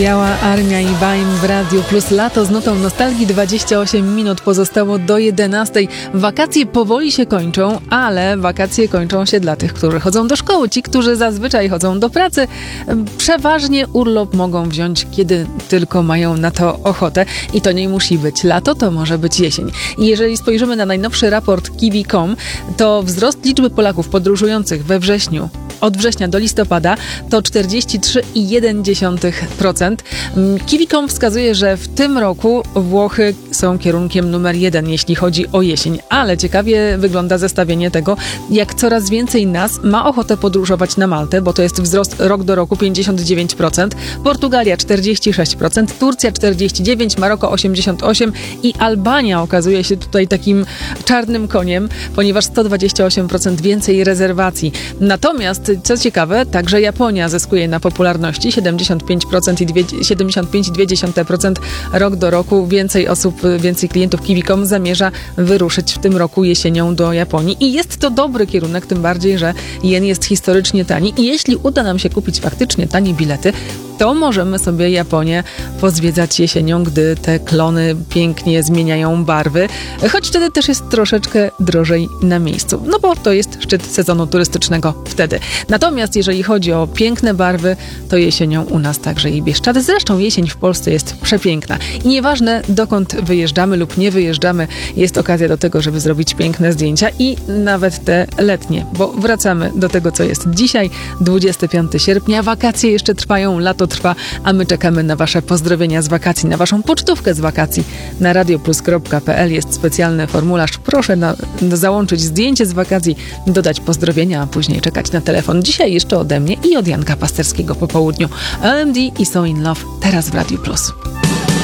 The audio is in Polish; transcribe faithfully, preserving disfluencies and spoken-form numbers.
Biała Armia i Baim w Radiu Plus. Lato z nutą nostalgii. dwadzieścia osiem minut pozostało do jedenastej. Wakacje powoli się kończą, ale wakacje kończą się dla tych, którzy chodzą do szkoły. Ci, którzy zazwyczaj chodzą do pracy, przeważnie urlop mogą wziąć, kiedy tylko mają na to ochotę. I to nie musi być lato, to może być jesień. I jeżeli spojrzymy na najnowszy raport kiwi kropka com, to wzrost liczby Polaków podróżujących we wrześniu od września do listopada to czterdzieści trzy przecinek jeden procent. kiwi kropka com wskazuje, że w tym roku Włochy są kierunkiem numer jeden, jeśli chodzi o jesień. Ale ciekawie wygląda zestawienie tego, jak coraz więcej nas ma ochotę podróżować na Maltę, bo to jest wzrost rok do roku pięćdziesiąt dziewięć procent, Portugalia czterdzieści sześć procent, Turcja czterdzieści dziewięć procent, Maroko osiemdziesiąt osiem procent i Albania okazuje się tutaj takim czarnym koniem, ponieważ sto dwadzieścia osiem procent więcej rezerwacji. Natomiast, co ciekawe, także Japonia zyskuje na popularności siedemdziesiąt pięć procent i siedemdziesiąt pięć przecinek dwa procent rok do roku. Więcej osób, więcej klientów kiwi kropka com zamierza wyruszyć w tym roku jesienią do Japonii. I jest to dobry kierunek, tym bardziej, że jen jest historycznie tani. I jeśli uda nam się kupić faktycznie tanie bilety, to możemy sobie Japonię pozwiedzać jesienią, gdy te klony pięknie zmieniają barwy, choć wtedy też jest troszeczkę drożej na miejscu, no bo to jest szczyt sezonu turystycznego wtedy. Natomiast jeżeli chodzi o piękne barwy, to jesienią u nas także i Bieszczad. Zresztą jesień w Polsce jest przepiękna i nieważne dokąd wyjeżdżamy lub nie wyjeżdżamy, jest okazja do tego, żeby zrobić piękne zdjęcia i nawet te letnie, bo wracamy do tego, co jest dzisiaj, dwudziestego piątego sierpnia. Wakacje jeszcze trwają, lato trwa, a my czekamy na wasze pozdrowienia z wakacji, na waszą pocztówkę z wakacji. Na radioplus kropka pe el jest specjalny formularz. Proszę na, załączyć zdjęcie z wakacji, dodać pozdrowienia, a później czekać na telefon. Dzisiaj jeszcze ode mnie i od Janka Pasterskiego po południu. O M D i So In Love teraz w Radiu Plus.